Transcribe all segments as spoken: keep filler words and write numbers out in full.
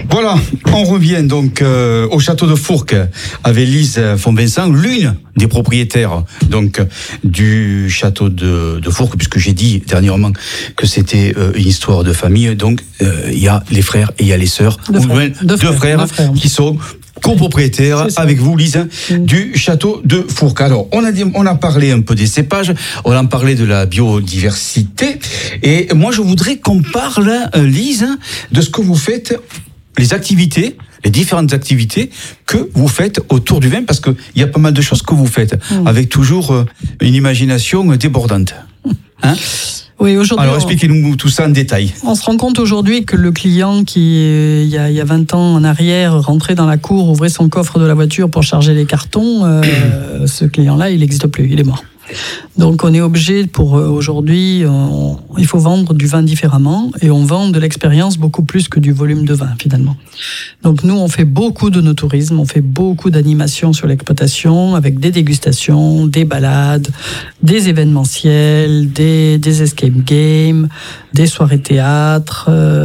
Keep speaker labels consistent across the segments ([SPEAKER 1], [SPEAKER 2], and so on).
[SPEAKER 1] Voilà, on revient donc euh, au château de Fourques avec Lise Fonvincent, l'une des propriétaires donc du château de, de Fourques, puisque j'ai dit dernièrement que c'était euh, une histoire de famille. Donc euh, il y a les frères et il y a les sœurs,
[SPEAKER 2] deux frères,
[SPEAKER 1] même,
[SPEAKER 2] deux
[SPEAKER 1] deux
[SPEAKER 2] frères,
[SPEAKER 1] frères,
[SPEAKER 2] deux frères
[SPEAKER 1] qui sont copropriétaires avec vous, Lise,
[SPEAKER 2] mmh.
[SPEAKER 1] du château de Fourques. Alors, on a dit, on a parlé un peu des cépages, on a parlé de la biodiversité, et moi je voudrais qu'on parle, Lise, de ce que vous faites, les activités, les différentes activités que vous faites autour du vin, parce qu'il y a pas mal de choses que vous faites, mmh. avec toujours une imagination débordante. Hein ?
[SPEAKER 2] Oui, aujourd'hui.
[SPEAKER 1] Alors, expliquez-nous tout ça en détail.
[SPEAKER 2] On se rend compte aujourd'hui que le client qui, il y a, il y a vingt ans en arrière, rentrait dans la cour, ouvrait son coffre de la voiture pour charger les cartons, euh, ce client-là, il n'existe plus, il est mort. Donc on est obligé, pour aujourd'hui, on, il faut vendre du vin différemment, et on vend de l'expérience beaucoup plus que du volume de vin finalement. Donc nous on fait beaucoup de no-tourisme, on fait beaucoup d'animations sur l'exploitation, avec des dégustations, des balades, des événementiels, des, des escape games, des soirées théâtre,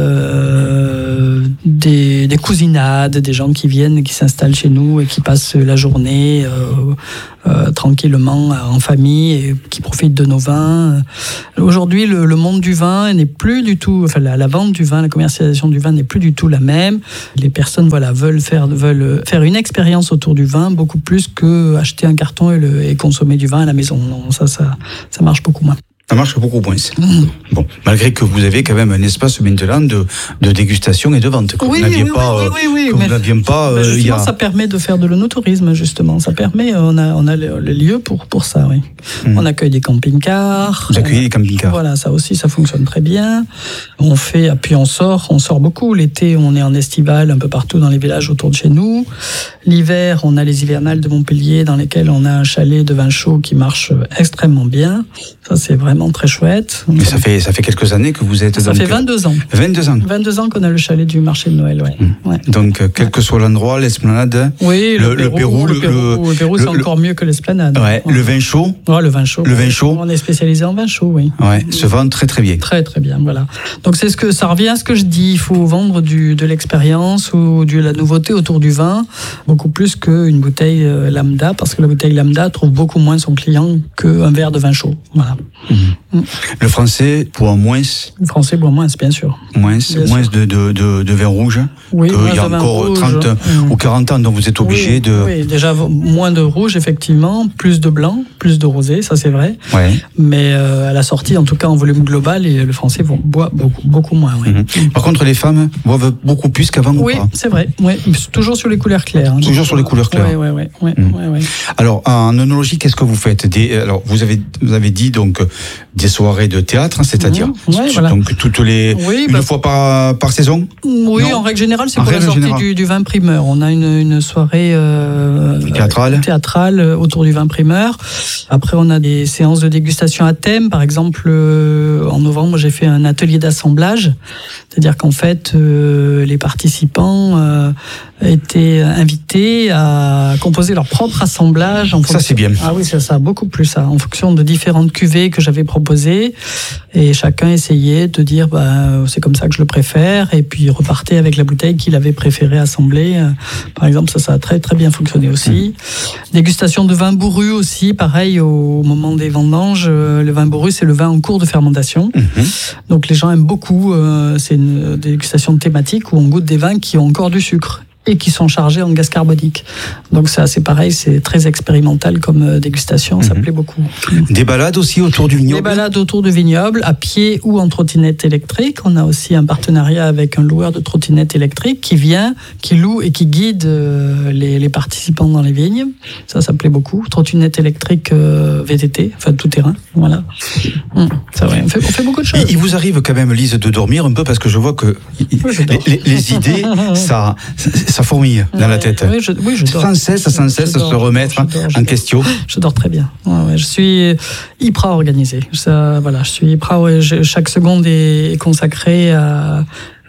[SPEAKER 2] euh, des, des cousinades, des gens qui viennent, qui s'installent chez nous et qui passent la journée euh, euh, tranquillement en famille et qui profitent de nos vins. Aujourd'hui, le, le monde du vin n'est plus du tout, enfin la, la vente du vin, la commercialisation du vin n'est plus du tout la même. Les personnes, voilà, veulent faire, veulent faire une expérience autour du vin beaucoup plus que acheter un carton et, le, et consommer du vin à la maison. Non, ça, ça, ça marche beaucoup moins.
[SPEAKER 1] Ça marche beaucoup moins. Mmh. Bon, malgré que vous avez quand même un espace maintenant de, de dégustation et de vente. Que
[SPEAKER 2] oui,
[SPEAKER 1] vous n'aviez
[SPEAKER 2] oui,
[SPEAKER 1] pas,
[SPEAKER 2] oui, oui, oui,
[SPEAKER 1] que
[SPEAKER 2] mais,
[SPEAKER 1] vous n'aviez pas.
[SPEAKER 2] Euh, justement,
[SPEAKER 1] y a...
[SPEAKER 2] ça permet de faire de l'onotourisme, justement. Ça permet, on a, on a le, le lieu pour, pour ça, oui. Mmh. On accueille des camping-cars.
[SPEAKER 1] Vous accueillez des camping-cars.
[SPEAKER 2] Voilà, ça aussi, ça fonctionne très bien. On fait, puis on sort, on sort beaucoup. L'été, on est en estival un peu partout dans les villages autour de chez nous. L'hiver, on a les hivernales de Montpellier dans lesquelles on a un chalet de vin chaud qui marche extrêmement bien. Ça, c'est vraiment très chouette.
[SPEAKER 1] Mais ça fait, ça fait quelques années que vous êtes...
[SPEAKER 2] Ça
[SPEAKER 1] donc,
[SPEAKER 2] fait vingt-deux ans.
[SPEAKER 1] vingt-deux ans.
[SPEAKER 2] vingt-deux ans qu'on a le chalet du marché de Noël, ouais.
[SPEAKER 1] Mmh.
[SPEAKER 2] ouais.
[SPEAKER 1] Donc, quel que soit l'endroit, l'esplanade...
[SPEAKER 2] Oui, le,
[SPEAKER 1] le,
[SPEAKER 2] Pérou,
[SPEAKER 1] le Pérou...
[SPEAKER 2] Le Pérou, le, le Pérou c'est
[SPEAKER 1] le,
[SPEAKER 2] encore mieux que l'esplanade.
[SPEAKER 1] Ouais,
[SPEAKER 2] ouais.
[SPEAKER 1] Le vin chaud.
[SPEAKER 2] Ouais, le vin chaud.
[SPEAKER 1] Le vin chaud.
[SPEAKER 2] On est spécialisé en vin chaud, oui.
[SPEAKER 1] Ouais, se vend très très bien.
[SPEAKER 2] Très très bien, voilà. Donc c'est ce que ça revient à ce que je dis. Il faut vendre du, de l'expérience ou de la nouveauté autour du vin, beaucoup plus qu'une bouteille lambda, parce que la bouteille lambda trouve beaucoup moins son client qu'un verre de vin chaud. Voilà.
[SPEAKER 1] Mmh. Mmh. Le français boit moins.
[SPEAKER 2] Le français boit moins, bien sûr.
[SPEAKER 1] Moins, bien moins sûr. De, de, de, de vin rouge.
[SPEAKER 2] Oui,
[SPEAKER 1] qu'il y a encore rouge, trente mmh. ou quarante ans, donc vous êtes obligé
[SPEAKER 2] oui,
[SPEAKER 1] de.
[SPEAKER 2] Oui, déjà moins de rouge, effectivement, plus de blanc, plus de rosé, ça c'est vrai.
[SPEAKER 1] Ouais.
[SPEAKER 2] Mais euh, à la sortie, en tout cas en volume global, et le français boit beaucoup, beaucoup moins. Oui.
[SPEAKER 1] Mmh. Par contre, les femmes boivent beaucoup plus qu'avant.
[SPEAKER 2] Oui, c'est vrai. Oui. Toujours sur les couleurs claires. Hein,
[SPEAKER 1] toujours
[SPEAKER 2] donc,
[SPEAKER 1] sur les couleurs claires.
[SPEAKER 2] Oui, oui, oui.
[SPEAKER 1] Mmh.
[SPEAKER 2] Ouais, ouais.
[SPEAKER 1] Alors, en œnologie, qu'est-ce que vous faites des, alors, vous avez, vous avez dit donc des soirées de théâtre, c'est-à-dire
[SPEAKER 2] mmh. ouais, voilà.
[SPEAKER 1] donc toutes les
[SPEAKER 2] oui,
[SPEAKER 1] une
[SPEAKER 2] bah,
[SPEAKER 1] fois par par saison.
[SPEAKER 2] Oui,
[SPEAKER 1] non.
[SPEAKER 2] En règle générale, c'est pour la sortie du, du vin primeur. On a une, une soirée euh,
[SPEAKER 1] théâtrale.
[SPEAKER 2] théâtrale autour du vin primeur. Après, on a des séances de dégustation à thème. Par exemple, euh, en novembre, j'ai fait un atelier d'assemblage. C'est-à-dire qu'en fait, euh, les participants euh, étaient invités à composer leur propre assemblage. En
[SPEAKER 1] ça,
[SPEAKER 2] fonction...
[SPEAKER 1] c'est bien.
[SPEAKER 2] Ah oui, c'est ça, beaucoup plus ça. En fonction de différentes cuvées que j'avais proposées. Et chacun essayait de dire, bah, c'est comme ça que je le préfère. Et puis, repartait avec la bouteille qu'il avait préféré assembler. Par exemple, ça, ça a très, très bien fonctionné aussi. Mmh. Dégustation de vin bourru aussi. Pareil, au moment des vendanges, le vin bourru, c'est le vin en cours de fermentation. Mmh. Donc, les gens aiment beaucoup. Euh, c'est une dégustation thématique où on goûte des vins qui ont encore du sucre et qui sont chargés en gaz carbonique. Donc ça, c'est pareil, c'est très expérimental comme dégustation, ça mmh. plaît beaucoup.
[SPEAKER 1] Des balades aussi autour du vignoble.
[SPEAKER 2] Des balades autour du vignoble, à pied ou en trottinette électrique. On a aussi un partenariat avec un loueur de trottinette électrique qui vient, qui loue et qui guide les, les participants dans les vignes. Ça, ça plaît beaucoup. Trottinette électrique euh, V T T, enfin tout terrain, voilà. Mmh. Ça, ouais, on, fait, on fait beaucoup de choses.
[SPEAKER 1] Et il vous arrive quand même, Lise, de dormir un peu parce que je vois que oui, les, les, les idées, ça... ça ça fourmille dans ouais, la tête.
[SPEAKER 2] Oui, je, oui, je dors.
[SPEAKER 1] Sans cesse, sans cesse
[SPEAKER 2] je dors,
[SPEAKER 1] se remettre
[SPEAKER 2] je dors, je
[SPEAKER 1] en
[SPEAKER 2] dors.
[SPEAKER 1] question.
[SPEAKER 2] Je dors très bien. Ouais, ouais, je suis hyper organisée. Ça, voilà, je suis hyper, ouais, je, chaque seconde est consacrée à,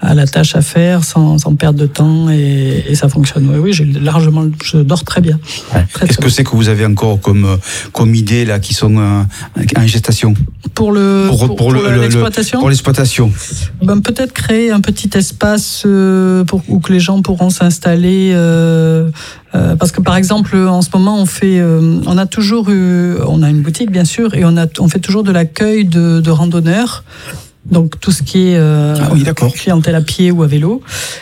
[SPEAKER 2] à la tâche à faire sans, sans perdre de temps et, et ça fonctionne. Oui, oui, j'ai largement, je dors très bien.
[SPEAKER 1] Ouais. Très, Qu'est-ce très que bien. C'est que vous avez encore comme, comme idées là, qui sont euh, en gestation
[SPEAKER 2] pour, le, pour, pour, pour, le, pour l'exploitation,
[SPEAKER 1] pour l'exploitation.
[SPEAKER 2] Ben, peut-être créer un petit espace euh, pour, où que les gens pourront s'installer. Euh, euh, parce que par exemple, en ce moment, on fait, euh, on a toujours eu, on a une boutique bien sûr, et on a, on fait toujours de l'accueil de, de randonneurs. Donc tout ce qui est euh,
[SPEAKER 1] ah oui,
[SPEAKER 2] clientèle à pied ou à vélo,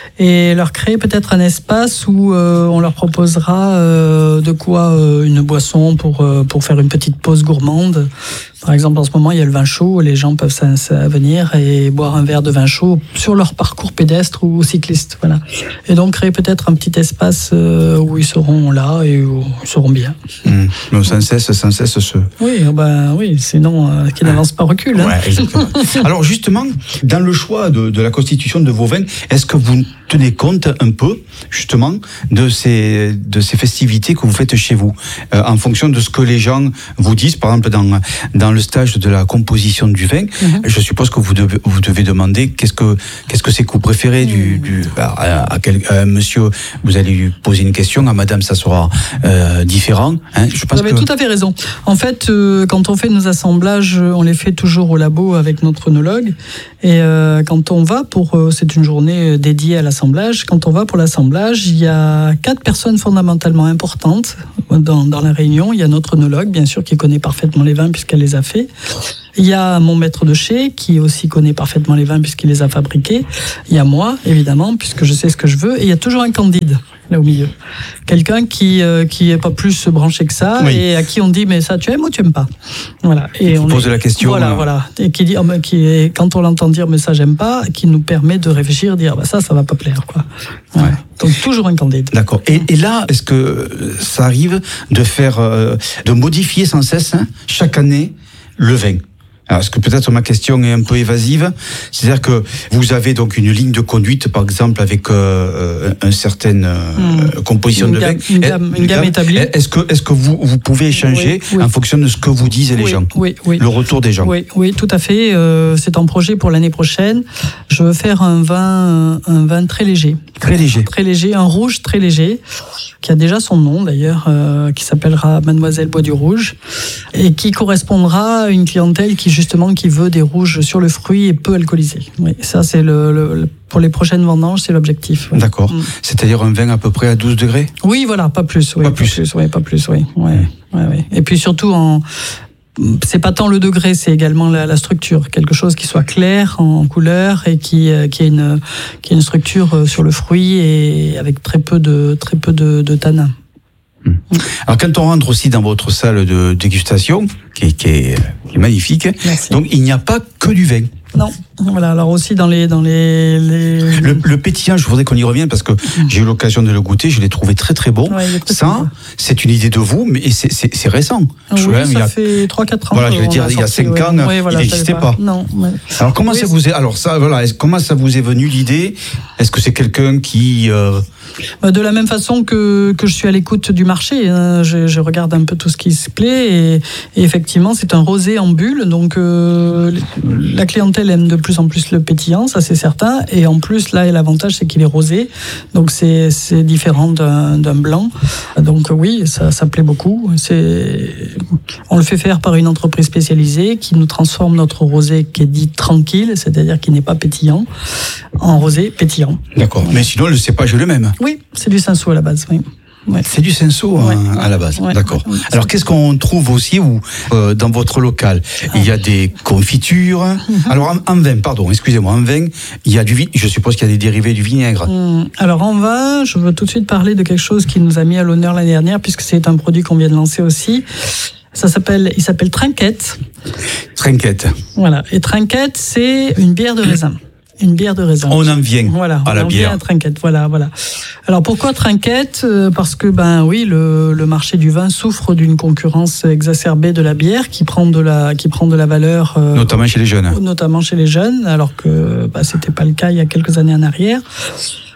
[SPEAKER 2] et leur créer peut-être un espace où euh, on leur proposera euh, de quoi euh, une boisson pour euh, pour faire une petite pause gourmande. Par exemple, en ce moment, il y a le vin chaud, les gens peuvent venir et boire un verre de vin chaud sur leur parcours pédestre ou cycliste. Voilà. Et donc créer peut-être un petit espace euh, où ils seront là et où ils seront bien.
[SPEAKER 1] Mmh. Mais sans cesse, sans cesse ce.
[SPEAKER 2] Oui, ben oui, sinon euh, qui n'avance pas recule. Hein.
[SPEAKER 1] Ouais, exactement. Alors justement, dans le choix de, de la constitution de vos vins, est-ce que vous tenez compte un peu justement de ces de ces festivités que vous faites chez vous, euh, en fonction de ce que les gens vous disent, par exemple dans dans le stage de la composition du vin, mmh. je suppose que vous devez, vous devez demander qu'est-ce que qu'est-ce que c'est que vous préférez mmh. du, du à, à, quel, à monsieur, vous allez lui poser une question, à madame ça sera euh, différent. Hein, je pense
[SPEAKER 2] vous avez
[SPEAKER 1] que...
[SPEAKER 2] tout à fait raison. En fait, euh, quand on fait nos assemblages, on les fait toujours au labo avec notre œnologue. Et euh, quand on va pour, euh, c'est une journée dédiée à l'assemblage. Quand on va pour l'assemblage, il y a quatre personnes fondamentalement importantes dans, dans la réunion. Il y a notre œnologue, bien sûr, qui connaît parfaitement les vins puisqu'elle les a fait. Il y a mon maître de chai qui aussi connaît parfaitement les vins puisqu'il les a fabriqués. Il y a moi, évidemment, puisque je sais ce que je veux. Et il y a toujours un candide là au milieu. Quelqu'un qui euh, qui est pas plus branché que ça, oui. et à qui on dit mais ça tu aimes ou tu aimes pas. Voilà. Et
[SPEAKER 1] on pose est, la question.
[SPEAKER 2] Voilà,
[SPEAKER 1] euh...
[SPEAKER 2] voilà. Et qui dit, qui est, quand on l'entend dire mais ça j'aime pas, qui nous permet de réfléchir, dire bah ça ça va pas plaire quoi. Voilà. Ouais. Donc toujours un candide.
[SPEAKER 1] D'accord. Et, et là, est-ce que ça arrive de faire, euh, de modifier sans cesse hein, chaque année le vin? Alors, est-ce que peut-être ma question est un peu évasive? C'est-à-dire que vous avez donc une ligne de conduite, par exemple, avec euh, une certaine euh, mmh. composition
[SPEAKER 2] une
[SPEAKER 1] de
[SPEAKER 2] gamme,
[SPEAKER 1] vin.
[SPEAKER 2] Une gamme, une, une gamme établie.
[SPEAKER 1] Est-ce que, est-ce que vous, vous pouvez échanger oui, oui. en fonction de ce que vous disent les
[SPEAKER 2] oui,
[SPEAKER 1] gens?
[SPEAKER 2] Oui, oui.
[SPEAKER 1] Le retour des gens?
[SPEAKER 2] Oui, oui, tout à fait. Euh, c'est en projet pour l'année prochaine. Je veux faire un vin, un vin très léger.
[SPEAKER 1] Très léger.
[SPEAKER 2] Très léger, un rouge très léger, qui a déjà son nom d'ailleurs, euh, qui s'appellera Mademoiselle Bois du Rouge, et qui correspondra à une clientèle qui justement qui veut des rouges sur le fruit et peu alcoolisés. Oui, ça c'est le, le, le pour les prochaines vendanges, c'est l'objectif. Oui.
[SPEAKER 1] D'accord. Mmh. C'est-à-dire un vin à peu près à douze degrés?
[SPEAKER 2] Oui, voilà, pas plus. Oui,
[SPEAKER 1] pas,
[SPEAKER 2] pas
[SPEAKER 1] plus.
[SPEAKER 2] plus. Oui, pas plus. Oui, ouais, mmh. ouais, ouais. Et puis surtout en c'est pas tant le degré, c'est également la, la structure, quelque chose qui soit clair en couleur et qui qui ait une qui ait une structure sur le fruit et avec très peu de très peu de, de tanins.
[SPEAKER 1] Hum. Alors quand on rentre aussi dans votre salle de dégustation, qui est, qui est, qui est magnifique,
[SPEAKER 2] merci.
[SPEAKER 1] Donc il n'y a pas que du vin.
[SPEAKER 2] Non, voilà. Alors aussi dans les dans les, les...
[SPEAKER 1] Le, le pétillant, je voudrais qu'on y revienne parce que mmh. j'ai eu l'occasion de le goûter, je l'ai trouvé très très bon.
[SPEAKER 2] Ouais, très
[SPEAKER 1] ça, bon. C'est une idée de vous, mais c'est c'est, c'est récent.
[SPEAKER 2] Oui, je ça il y a... fait trois quatre ans.
[SPEAKER 1] Voilà, je veux dire, il y a cinq ouais. ans, ouais, voilà, il n'existait pas. pas.
[SPEAKER 2] Non. Ouais.
[SPEAKER 1] Alors comment oui, ça vous est alors ça voilà, comment ça vous est venu l'idée? Est-ce que c'est quelqu'un qui euh...
[SPEAKER 2] De la même façon que, que je suis à l'écoute du marché, hein, je, je regarde un peu tout ce qui se plaît et, et effectivement c'est un rosé en bulle, donc euh, la clientèle aime de plus en plus le pétillant, ça c'est certain, et en plus là l'avantage c'est qu'il est rosé, donc c'est, c'est différent d'un, d'un blanc, donc oui ça, ça plaît beaucoup. C'est, on le fait faire par une entreprise spécialisée qui nous transforme notre rosé qui est dit tranquille, c'est-à-dire qui n'est pas pétillant, en rosé pétillant.
[SPEAKER 1] D'accord, voilà. Mais sinon le cépage est le même.
[SPEAKER 2] Oui, c'est du cinsault à la base, oui. Ouais.
[SPEAKER 1] C'est du cinsault
[SPEAKER 2] ouais.
[SPEAKER 1] hein, à la base,
[SPEAKER 2] ouais.
[SPEAKER 1] d'accord.
[SPEAKER 2] Ouais.
[SPEAKER 1] Alors qu'est-ce qu'on trouve aussi où, euh, dans votre local? Il y a des confitures. Mm-hmm. Alors en, en vin, pardon, excusez-moi, en vin, il y a du vin. Je suppose qu'il y a des dérivés du vinaigre.
[SPEAKER 2] Mm. Alors en vin, je veux tout de suite parler de quelque chose qui nous a mis à l'honneur l'année dernière, puisque c'est un produit qu'on vient de lancer aussi. Ça s'appelle, il s'appelle Trinquette.
[SPEAKER 1] Trinquette.
[SPEAKER 2] Voilà. Et Trinquette, c'est une bière de raisin. Une bière de raisin.
[SPEAKER 1] On en vient
[SPEAKER 2] voilà,
[SPEAKER 1] à la
[SPEAKER 2] on en
[SPEAKER 1] bière.
[SPEAKER 2] Vient à Trinquette, voilà, voilà. Alors pourquoi Trinquette ? Parce que ben oui, le, le marché du vin souffre d'une concurrence exacerbée de la bière qui prend de la qui prend de la valeur. Euh,
[SPEAKER 1] notamment chez les jeunes.
[SPEAKER 2] Notamment chez les jeunes, alors que bah, c'était pas le cas il y a quelques années en arrière.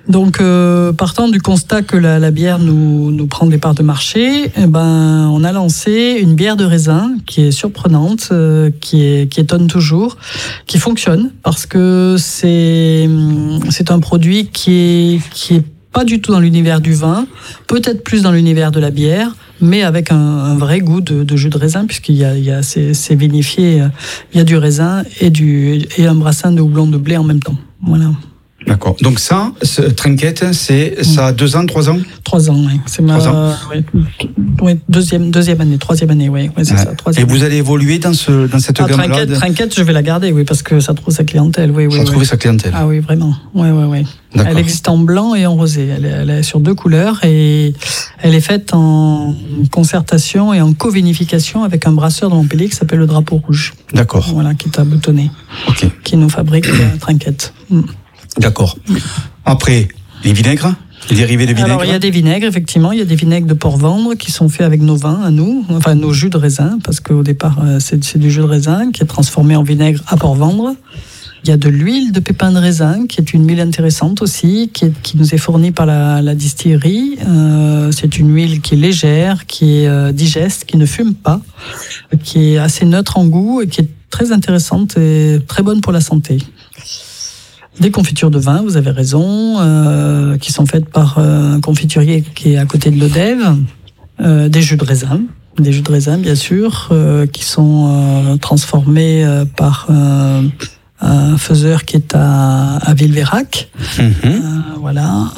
[SPEAKER 2] Donc, euh, partant du constat que la, la bière nous, nous prend des parts de marché, eh ben, on a lancé une bière de raisin qui est surprenante, euh, qui, est, qui étonne toujours, qui fonctionne parce que c'est, c'est un produit qui est, qui est pas du tout dans l'univers du vin, peut-être plus dans l'univers de la bière, mais avec un, un vrai goût de, de jus de raisin, puisqu'il y a, il y a c'est, c'est vinifié, il y a du raisin et, du, et un brassin de houblon de blé en même temps. Voilà.
[SPEAKER 1] D'accord. Donc ça, ce Trinquette, c'est ça a deux ans, trois ans.
[SPEAKER 2] Trois ans, oui. C'est ma oui, oui, deuxième deuxième année, troisième année, oui. oui c'est
[SPEAKER 1] ouais.
[SPEAKER 2] ça. Troisième
[SPEAKER 1] Et vous allez évoluer dans ce dans cette
[SPEAKER 2] ah,
[SPEAKER 1] gamme-là.
[SPEAKER 2] Trinquette,
[SPEAKER 1] de...
[SPEAKER 2] Trinquette, je vais la garder, oui, parce que ça trouve sa clientèle, oui, oui.
[SPEAKER 1] Ça
[SPEAKER 2] oui.
[SPEAKER 1] trouve sa clientèle.
[SPEAKER 2] Ah oui, vraiment. Oui, oui, oui.
[SPEAKER 1] D'accord.
[SPEAKER 2] Elle existe en blanc et en rosé. Elle est, elle est sur deux couleurs et elle est faite en concertation et en co-vinification avec un brasseur de Montpellier qui s'appelle le Drapeau Rouge.
[SPEAKER 1] D'accord.
[SPEAKER 2] Voilà, qui est à Boutonnet.
[SPEAKER 1] Ok.
[SPEAKER 2] Qui nous fabrique la Trinquette. Mm.
[SPEAKER 1] D'accord. Après, les vinaigres, les dérivés de vinaigre.
[SPEAKER 2] Alors, il y a des vinaigres, effectivement. Il y a des vinaigres de Port-Vendre qui sont faits avec nos vins à nous, enfin nos jus de raisin, parce qu'au départ, c'est, c'est du jus de raisin qui est transformé en vinaigre à Port-Vendre. Il y a de l'huile de pépins de raisin, qui est une huile intéressante aussi, qui, est, qui nous est fournie par la, la distillerie. Euh, c'est une huile qui est légère, qui est euh, digeste, qui ne fume pas, qui est assez neutre en goût et qui est très intéressante et très bonne pour la santé. Des confitures de vin, vous avez raison, euh, qui sont faites par un confiturier qui est à côté de l'Odève. Euh, des jus de raisin, des jus de raisin bien sûr, euh, qui sont euh, transformés euh, par euh, un faiseur qui est à, à Villeveyrac. Mmh. Euh, voilà.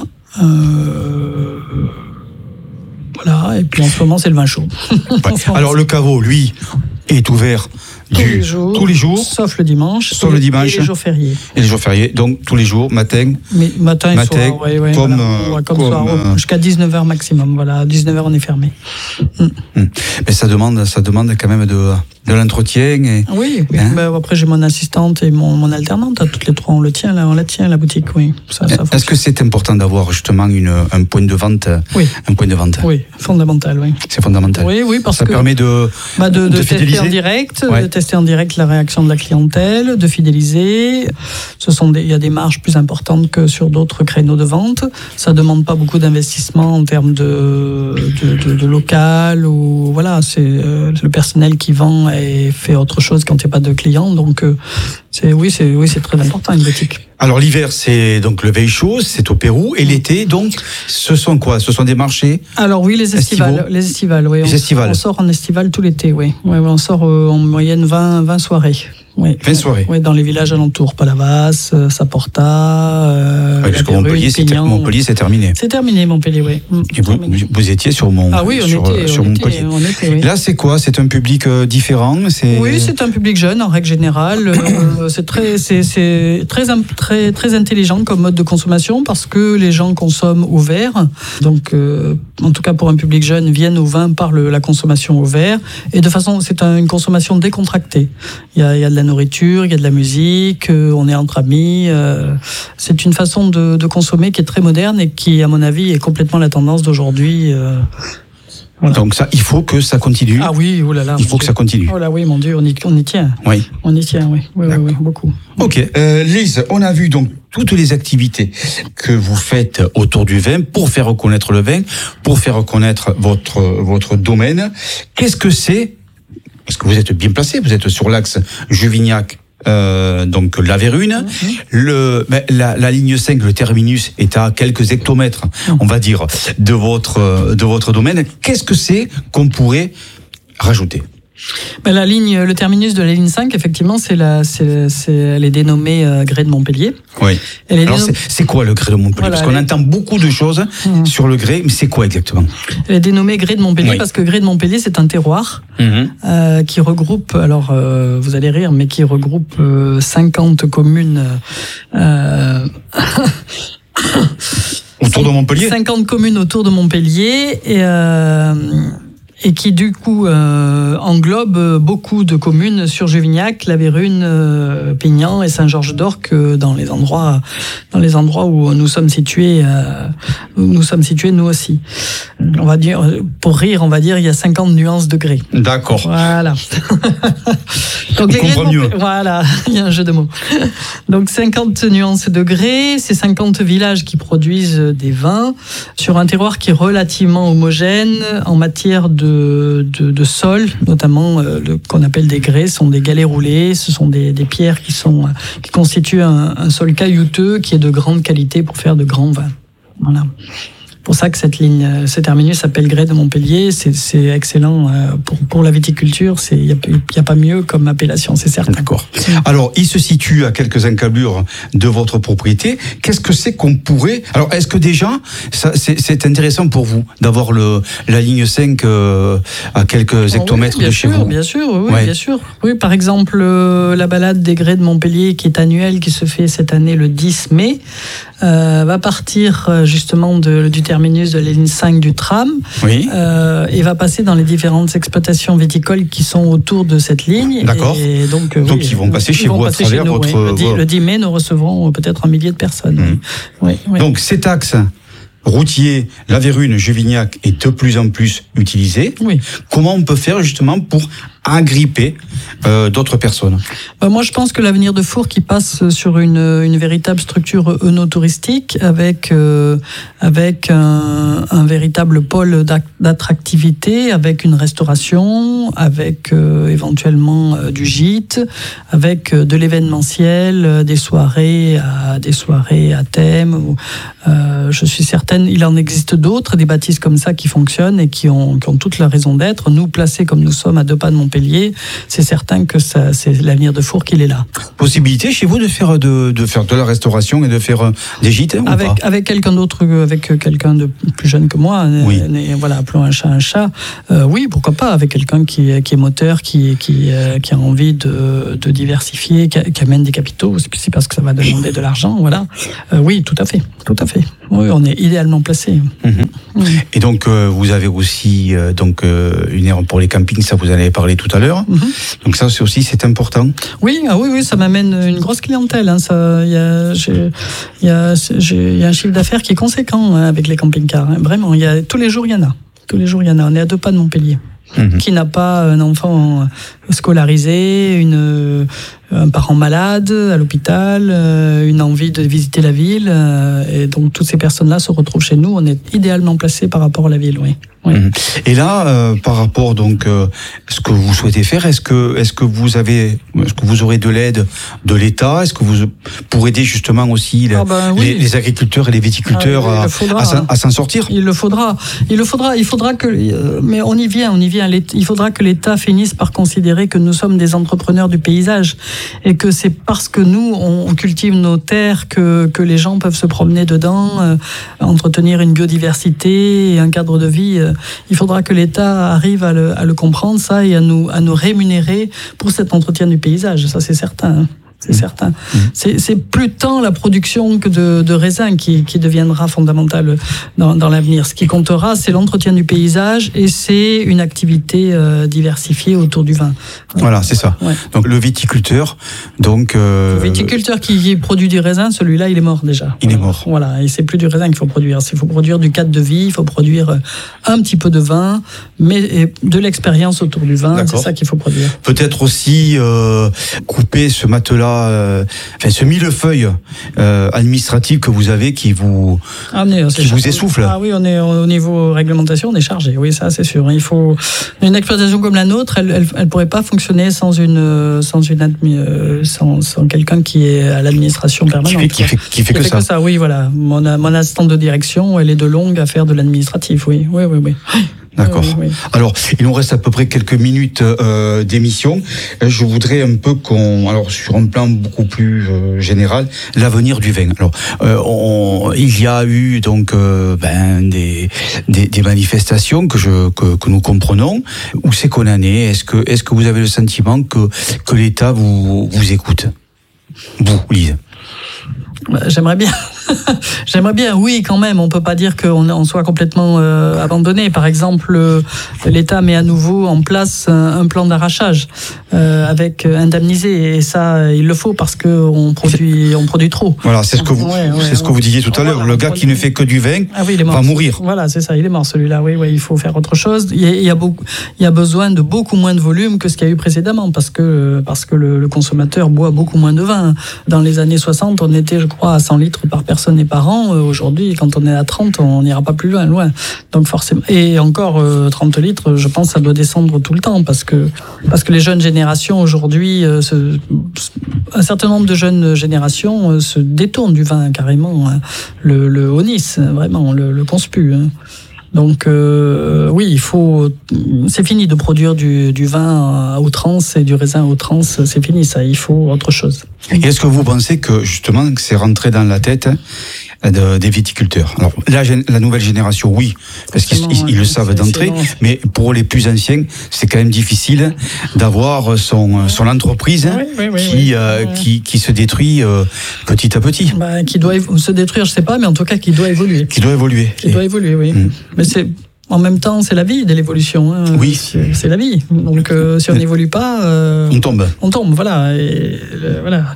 [SPEAKER 2] Euh, voilà. Et puis en ce moment, c'est le vin chaud.
[SPEAKER 1] Ouais. Alors le caveau, lui, est ouvert.
[SPEAKER 2] Tous
[SPEAKER 1] du,
[SPEAKER 2] les jours,
[SPEAKER 1] tous les jours,
[SPEAKER 2] sauf le dimanche,
[SPEAKER 1] sauf le dimanche,
[SPEAKER 2] et les jours fériés.
[SPEAKER 1] Et les jours fériés, donc tous les jours, matin,
[SPEAKER 2] Mais, matin et
[SPEAKER 1] matin,
[SPEAKER 2] soir, ouais, ouais,
[SPEAKER 1] comme,
[SPEAKER 2] voilà.
[SPEAKER 1] euh,
[SPEAKER 2] ouais, comme,
[SPEAKER 1] comme
[SPEAKER 2] soir,
[SPEAKER 1] euh,
[SPEAKER 2] jusqu'à dix-neuf heures maximum. Voilà, à dix-neuf heures on est fermé.
[SPEAKER 1] Mm. Mm. Mais ça demande, ça demande quand même de, de l'entretien. Et,
[SPEAKER 2] oui, oui.
[SPEAKER 1] Hein?
[SPEAKER 2] Ben, après j'ai mon assistante et mon, mon alternante. À toutes les trois, on le tient, là, on la tient la boutique, oui. Ça, ça
[SPEAKER 1] Est-ce que c'est important d'avoir justement une, un point de vente,
[SPEAKER 2] oui.
[SPEAKER 1] un point de vente.
[SPEAKER 2] Oui, fondamental, oui.
[SPEAKER 1] C'est fondamental.
[SPEAKER 2] Oui, oui, parce
[SPEAKER 1] ça
[SPEAKER 2] que
[SPEAKER 1] permet de,
[SPEAKER 2] bah de, de,
[SPEAKER 1] de
[SPEAKER 2] tester en direct, ouais. de tester en direct la réaction de la clientèle, de fidéliser. Ce sont des, il y a des marges plus importantes que sur d'autres créneaux de vente. Ça demande pas beaucoup d'investissement en termes de, de, de, de local ou voilà, c'est euh, le personnel qui vend et fait autre chose quand il n'y a pas de clients. Donc euh, c'est oui, c'est oui, c'est très important une boutique.
[SPEAKER 1] Alors l'hiver, c'est donc le veille chaud, c'est au Pérou, et l'été, donc, ce sont quoi? Ce sont des marchés?
[SPEAKER 2] Alors oui, les estivales,
[SPEAKER 1] estivaux.
[SPEAKER 2] les estivales, oui.
[SPEAKER 1] Les
[SPEAKER 2] on,
[SPEAKER 1] estivales.
[SPEAKER 2] On sort en estival tout l'été, oui. Ouais, on sort euh, en moyenne vingt, vingt soirées. Oui.
[SPEAKER 1] vingt soirées.
[SPEAKER 2] Oui, dans les villages alentours, Palavas, euh, Saporta. Euh,
[SPEAKER 1] oui, parce que Montpellier, c'est, ter- Montpellier, c'est terminé.
[SPEAKER 2] C'est terminé, Montpellier, oui.
[SPEAKER 1] Et vous, vous étiez sur mon.
[SPEAKER 2] Ah oui, on
[SPEAKER 1] sur,
[SPEAKER 2] était,
[SPEAKER 1] sur
[SPEAKER 2] on
[SPEAKER 1] Montpellier.
[SPEAKER 2] était, on était, oui.
[SPEAKER 1] Là, c'est quoi? C'est un public euh, différent? C'est...
[SPEAKER 2] Oui, c'est un public jeune en règle générale. euh, c'est très, c'est, c'est très, très, très intelligent comme mode de consommation parce que les gens consomment au verre. Donc, euh, en tout cas pour un public jeune, viennent au vin par le, la consommation au verre. Et de façon, c'est un, une consommation décontractée. Il y a, il y a de la nourriture, il y a de la musique, euh, on est entre amis. Euh, c'est une façon de, de consommer qui est très moderne et qui, à mon avis, est complètement la tendance d'aujourd'hui. Euh, Voilà.
[SPEAKER 1] Donc ça, il faut que ça continue.
[SPEAKER 2] Ah oui, oh là là.
[SPEAKER 1] Il faut
[SPEAKER 2] Dieu.
[SPEAKER 1] que ça continue.
[SPEAKER 2] Oh là oui, mon Dieu, on y, on y tient.
[SPEAKER 1] Oui.
[SPEAKER 2] On y tient, oui. Oui, oui, oui, beaucoup.
[SPEAKER 1] Ok. Euh, Lise, on a vu donc toutes les activités que vous faites autour du vin pour faire reconnaître le vin, pour faire reconnaître votre votre domaine. Qu'est-ce que c'est? Parce que vous êtes bien placé, vous êtes sur l'axe Juvignac. Euh, donc la Vérune, mmh. le, ben, la, la ligne cinq, le terminus est à quelques hectomètres, mmh. on va dire, de votre de votre domaine. Qu'est-ce que c'est qu'on pourrait rajouter?
[SPEAKER 2] Ben, la ligne, le terminus de la ligne cinq, effectivement, c'est la, c'est, c'est, elle est dénommée euh, Grès de Montpellier.
[SPEAKER 1] Oui.
[SPEAKER 2] Elle est
[SPEAKER 1] Alors,
[SPEAKER 2] dénommée...
[SPEAKER 1] c'est, c'est quoi le Grès de Montpellier? Voilà, parce qu'on est... entend beaucoup de choses mmh. sur le Grès, mais c'est quoi exactement?
[SPEAKER 2] Elle est dénommée Grès de Montpellier oui. parce que Grès de Montpellier, c'est un terroir mmh. euh, qui regroupe, alors euh, vous allez rire, mais qui regroupe euh, cinquante communes. Euh...
[SPEAKER 1] autour de Montpellier?
[SPEAKER 2] cinquante communes autour de Montpellier et. Euh... et qui du coup euh, englobe beaucoup de communes sur Juvignac, La Vérune, euh, Pignan et Saint-Georges-d'Orc, euh, dans les endroits, dans les endroits où nous sommes situés, euh, où nous sommes situés nous aussi. On va dire, pour rire, on va dire, il y a cinquante nuances de grès.
[SPEAKER 1] D'accord.
[SPEAKER 2] Voilà. Donc,
[SPEAKER 1] on comprend mieux.
[SPEAKER 2] Voilà, il y a un jeu de mots. Donc cinquante nuances de grès, c'est cinquante villages qui produisent des vins sur un terroir qui est relativement homogène en matière de, de, de sol, notamment euh, le qu'on appelle des grès, ce sont des galets roulés, ce sont des, des pierres qui, sont, qui constituent un, un sol caillouteux qui est de grande qualité pour faire de grands vins. Voilà. C'est pour ça que cette ligne, ce terminus s'appelle Grès de Montpellier. C'est, c'est excellent pour, pour la viticulture. Il n'y a, a pas mieux comme appellation, c'est certain.
[SPEAKER 1] D'accord. Alors, il se situe à quelques encablures de votre propriété. Qu'est-ce que c'est qu'on pourrait... Alors, est-ce que déjà, ça, c'est, c'est intéressant pour vous d'avoir le, la ligne cinq euh, à quelques hectomètres
[SPEAKER 2] oh oui,
[SPEAKER 1] de
[SPEAKER 2] sûr,
[SPEAKER 1] chez vous?
[SPEAKER 2] Bien sûr, oui,
[SPEAKER 1] ouais.
[SPEAKER 2] bien sûr. Oui, par exemple, euh, la balade des Grès de Montpellier, qui est annuelle, qui se fait cette année le dix mai, euh, va partir justement de, du terminus de la ligne cinq du tram,
[SPEAKER 1] oui.
[SPEAKER 2] euh, et va passer dans les différentes exploitations viticoles qui sont autour de cette ligne.
[SPEAKER 1] D'accord.
[SPEAKER 2] Et donc,
[SPEAKER 1] donc
[SPEAKER 2] oui,
[SPEAKER 1] ils vont passer
[SPEAKER 2] ils
[SPEAKER 1] chez
[SPEAKER 2] vont
[SPEAKER 1] vous à
[SPEAKER 2] passer
[SPEAKER 1] travers
[SPEAKER 2] nous,
[SPEAKER 1] votre...
[SPEAKER 2] Oui. Le, dix, le dix mai, nous recevrons peut-être un millier de personnes.
[SPEAKER 1] Mmh.
[SPEAKER 2] Oui, oui.
[SPEAKER 1] Donc cet axe routier, La Vérune, Juvignac est de plus en plus utilisé.
[SPEAKER 2] Oui.
[SPEAKER 1] Comment on peut faire justement pour agripper euh, d'autres personnes?
[SPEAKER 2] Bah moi, je pense que l'avenir de Fourques qui passe sur une, une véritable structure œnotouristique avec, euh, avec un, un véritable pôle d'attractivité, avec une restauration, avec euh, éventuellement euh, du gîte, avec euh, de l'événementiel, euh, des soirées à, des soirées à thème. Où, euh, je suis certaine, il en existe d'autres, des bâtisses comme ça qui fonctionnent et qui ont, qui ont toute la raison d'être. Nous, placés comme nous sommes à deux pas de Montpellier, c'est certain que ça, c'est l'avenir de Fourques, il est là.
[SPEAKER 1] Possibilité chez vous de faire de, de faire de la restauration et de faire des gîtes, hein,
[SPEAKER 2] avec
[SPEAKER 1] ou pas?
[SPEAKER 2] avec quelqu'un d'autre, avec quelqu'un de plus jeune que moi,
[SPEAKER 1] oui.
[SPEAKER 2] né, voilà, appelons un chat un chat. Euh, oui, pourquoi pas, avec quelqu'un qui, qui est moteur, qui qui euh, qui a envie de, de diversifier, qui, qui amène des capitaux, c'est parce que ça va demander de l'argent, voilà. Euh, oui, tout à fait, tout à fait. Oui, on est idéalement placé.
[SPEAKER 1] Mmh. Mmh. Et donc euh, vous avez aussi euh, donc euh, une aire pour les campings, ça vous en avez parlé tout à l'heure. Mmh. Donc ça c'est aussi c'est important.
[SPEAKER 2] Oui, ah oui, oui, ça m'amène une grosse clientèle. Hein, ça, il y a, j'ai, il y a, j'ai, il y a un chiffre d'affaires qui est conséquent hein, avec les camping-cars. Hein, vraiment, il y a tous les jours il y en a. Tous les jours il y en a. On est à deux pas de Montpellier. Mmh. Qui n'a pas un enfant scolarisé, une, un parent malade à l'hôpital, une envie de visiter la ville, et donc toutes ces personnes-là se retrouvent chez nous. On est idéalement placés par rapport à la ville, oui. Oui.
[SPEAKER 1] Mmh. Et là, euh, par rapport donc, euh, ce que vous souhaitez faire, est-ce que est-ce que vous avez, est-ce que vous aurez de l'aide de l'État, est-ce que vous pour aider justement aussi les, ah ben oui. les, les agriculteurs et les viticulteurs ah, à, faudra, à, à s'en sortir?
[SPEAKER 2] Il le faudra, il le faudra, il faudra que, euh, mais on y vient, on y vient. Il faudra que l'État finisse par considérer que nous sommes des entrepreneurs du paysage et que c'est parce que nous on cultive nos terres que que les gens peuvent se promener dedans, euh, entretenir une biodiversité et un cadre de vie. Euh, Il faudra que l'État arrive à le, à le comprendre, ça, et à nous, à nous rémunérer pour cet entretien du paysage. Ça, c'est certain. C'est mmh. certain. Mmh. C'est, c'est plus tant la production que de, de raisins qui, qui deviendra fondamentale dans, dans l'avenir. Ce qui comptera, c'est l'entretien du paysage et c'est une activité euh, diversifiée autour du vin.
[SPEAKER 1] Voilà, c'est ça. Ouais. Donc le viticulteur, donc euh...
[SPEAKER 2] le viticulteur qui, qui produit du raisin, celui-là, il est mort déjà.
[SPEAKER 1] Il est mort.
[SPEAKER 2] Voilà, et c'est plus du raisin qu'il faut produire. Il faut produire du cadre de vie, il faut produire un petit peu de vin, mais de l'expérience autour du vin. D'accord. C'est ça qu'il faut produire.
[SPEAKER 1] Peut-être aussi euh, couper ce matelas. Euh, enfin, ce millefeuille euh, administratif que vous avez qui vous, ah, est, qui vous essouffle.
[SPEAKER 2] Ah oui, on est au niveau réglementation, on est chargé. Oui, ça c'est sûr. Il faut une exploitation comme la nôtre, elle, elle, elle pourrait pas fonctionner sans une, sans une admi, sans, sans quelqu'un qui est à l'administration permanente.
[SPEAKER 1] Qui fait, qui fait, qui fait, qui que, fait ça.
[SPEAKER 2] que ça. Oui, voilà. Mon, mon assistante de direction, elle est de longue à faire de l'administratif. Oui, oui, oui, oui.
[SPEAKER 1] D'accord.
[SPEAKER 2] Oui, oui.
[SPEAKER 1] Alors, il nous reste à peu près quelques minutes euh, d'émission. Je voudrais un peu qu'on, alors sur un plan beaucoup plus euh, général, l'avenir du vin. Alors, euh, on, il y a eu donc euh, ben des, des des manifestations que je que, que nous comprenons. Où c'est qu'on en est? Est-ce que est-ce que vous avez le sentiment que que l'État vous vous écoute? Vous, Lise?
[SPEAKER 2] J'aimerais bien. J'aimerais bien, oui, quand même. On peut pas dire qu'on on soit complètement euh, abandonné. Par exemple, euh, l'État met à nouveau en place un, un plan d'arrachage euh, avec indemnisé, et ça, il le faut parce que on produit, on produit trop.
[SPEAKER 1] Voilà, c'est ce que vous, ouais, ouais, c'est ce que vous disiez tout à l'heure. Voilà, le gars qui ne fait que du vin
[SPEAKER 2] ah oui, il est mort.
[SPEAKER 1] va mourir.
[SPEAKER 2] Voilà, c'est ça, il est mort celui-là. Oui, oui, il faut faire autre chose. Il y a, il y a beaucoup, il y a besoin de beaucoup moins de volume que ce qu'il y a eu précédemment, parce que parce que le, le consommateur boit beaucoup moins de vin. Dans les années soixante, on était, je crois, à cent litres par personne et par an. Aujourd'hui, quand on est à trente, on n'ira pas plus loin, loin. Donc forcément, et encore euh, trente litres, je pense, ça doit descendre tout le temps, parce que parce que les jeunes générations aujourd'hui, euh, se, un certain nombre de jeunes générations euh, se détournent du vin carrément. Hein. Le, le Onis, vraiment, le, le conspu. Hein. Donc euh, oui, il faut. C'est fini de produire du, du vin à outrance et du raisin à outrance. C'est fini, ça. Il faut autre chose.
[SPEAKER 1] Et est-ce que vous pensez que justement que c'est rentré dans la tête de, des viticulteurs? Alors la, la nouvelle génération, oui, parce qu'ils ils, ils le savent d'entrée. Mais pour les plus anciens, c'est quand même difficile d'avoir son son entreprise oui, oui, oui, qui, oui. Euh, oui. qui qui se détruit euh, petit à petit.
[SPEAKER 2] Bah, qui doit se détruire, je sais pas, mais en tout cas qui doit évoluer.
[SPEAKER 1] Qui doit évoluer.
[SPEAKER 2] Qui et... doit évoluer, oui. Mmh. Mais c'est en même temps, c'est la vie de l'évolution. Hein.
[SPEAKER 1] Oui.
[SPEAKER 2] C'est, c'est la vie. Donc, euh, si on n'évolue pas, euh,
[SPEAKER 1] on tombe.
[SPEAKER 2] On tombe, voilà. Et, euh, voilà.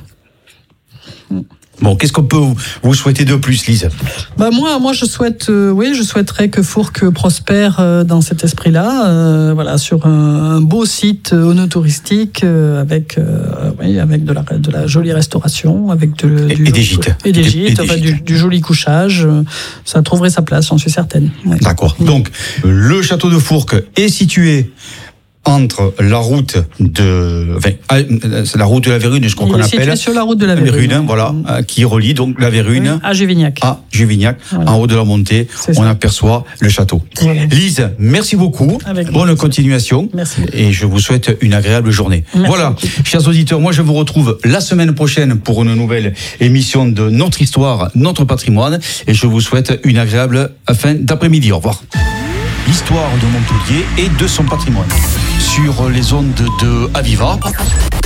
[SPEAKER 1] Bon, qu'est-ce qu'on peut vous souhaiter de plus, Lise?
[SPEAKER 2] Bah moi, moi, je souhaite, euh, oui, je souhaiterais que Fourques prospère euh, dans cet esprit-là, euh, voilà, sur un, un beau site onotouristique euh, avec, euh, oui, avec de la, de la jolie restauration, avec de,
[SPEAKER 1] et,
[SPEAKER 2] du,
[SPEAKER 1] et des gîtes,
[SPEAKER 2] et des gîtes,
[SPEAKER 1] et des
[SPEAKER 2] enfin,
[SPEAKER 1] gîtes.
[SPEAKER 2] Du, du joli couchage. Ça trouverait sa place, j'en suis certaine. Ouais.
[SPEAKER 1] D'accord. Mmh. Donc, le château de Fourques est situé entre la route de, enfin, c'est la route de la Vérune, je crois qu'on appelle.
[SPEAKER 2] Il est sur la route de la Vérune.
[SPEAKER 1] Vérune, voilà, mmh. qui relie donc la Vérune
[SPEAKER 2] oui, à Juvignac.
[SPEAKER 1] À Juvignac, voilà. En haut de la montée,
[SPEAKER 2] c'est
[SPEAKER 1] on
[SPEAKER 2] ça.
[SPEAKER 1] Aperçoit le château. Voilà. Lise, merci beaucoup.
[SPEAKER 2] Avec
[SPEAKER 1] Bonne
[SPEAKER 2] merci.
[SPEAKER 1] continuation.
[SPEAKER 2] Merci.
[SPEAKER 1] Et je vous souhaite une agréable journée.
[SPEAKER 2] Merci.
[SPEAKER 1] Voilà, chers auditeurs, moi je vous retrouve la semaine prochaine pour une nouvelle émission de Notre Histoire, Notre Patrimoine. Et je vous souhaite une agréable fin d'après-midi. Au revoir. L'histoire de Montpellier et de son patrimoine sur les ondes de Aviva.